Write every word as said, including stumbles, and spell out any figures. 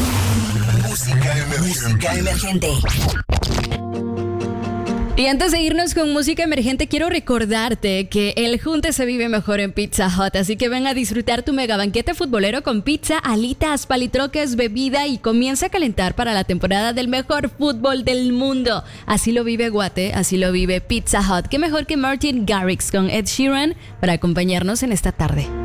Música emergente. Música emergente. Y antes de irnos con música emergente, quiero recordarte que el junte se vive mejor en Pizza Hut, así que ven a disfrutar tu mega banquete futbolero con pizza, alitas, palitroques, bebida y comienza a calentar para la temporada del mejor fútbol del mundo. Así lo vive Guate, así lo vive Pizza Hut. Qué mejor que Martin Garrix con Ed Sheeran para acompañarnos en esta tarde.